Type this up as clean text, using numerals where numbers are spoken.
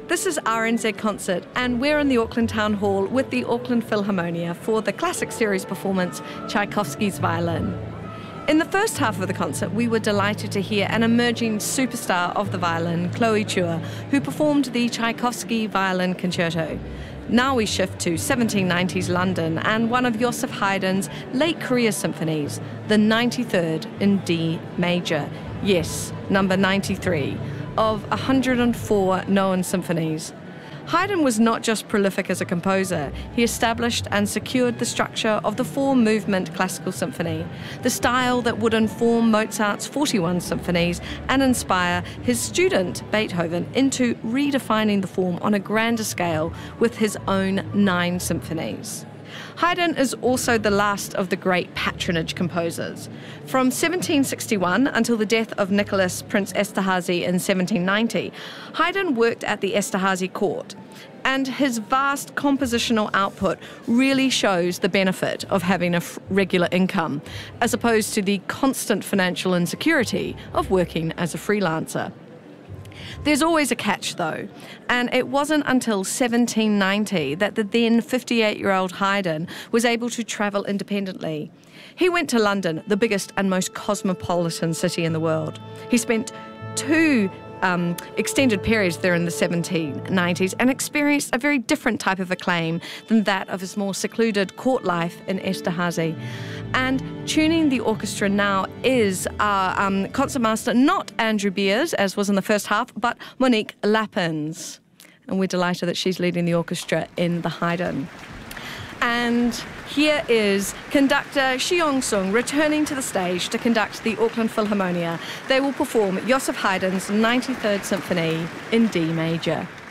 This is RNZ Concert, and we're in the Auckland Town Hall with the Auckland Philharmonia for the Classic Series performance, Tchaikovsky's Violin. In the first half of the concert, we were delighted to hear an emerging superstar of the violin, Chloe Chua, who performed the Tchaikovsky Violin Concerto. Now we shift to 1790s London and one of Joseph Haydn's late career symphonies, the 93rd in D major. Yes, number 93 of 104 known symphonies. Haydn was not just prolific as a composer, he established and secured the structure of the four-movement classical symphony, the style that would inform Mozart's 41 symphonies and inspire his student, Beethoven, into redefining the form on a grander scale with his own 9 symphonies. Haydn is also the last of the great patronage composers. From 1761 until the death of Nicholas, Prince Esterhazy in 1790, Haydn worked at the Esterhazy court, and his vast compositional output really shows the benefit of having a regular income, as opposed to the constant financial insecurity of working as a freelancer. There's always a catch though, and it wasn't until 1790 that the then 58-year-old Haydn was able to travel independently. He went to London, the biggest and most cosmopolitan city in the world. He spent 2 extended periods there in the 1790s and experienced a very different type of acclaim than that of his more secluded court life in Esterhazy. And tuning the orchestra now is our concertmaster, not Andrew Beers, as was in the first half, but Monique Lappins. And we're delighted that she's leading the orchestra in the Haydn. And here is conductor Xiong Sung returning to the stage to conduct the Auckland Philharmonia. They will perform Joseph Haydn's 93rd Symphony in D major.